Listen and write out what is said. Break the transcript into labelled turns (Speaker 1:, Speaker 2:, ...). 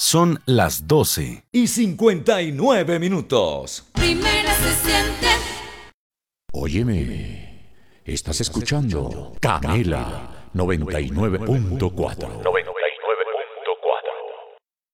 Speaker 1: Son las 12:59.
Speaker 2: Primera se siente.
Speaker 3: Óyeme, estás escuchando Canela 99.4.